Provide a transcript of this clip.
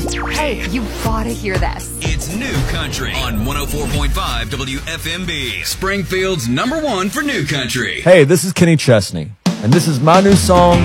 Hey, you gotta hear this. It's New Country on 104.5 WFMB. Springfield's #1 for New Country. Hey, this is Kenny Chesney, and this is my new song,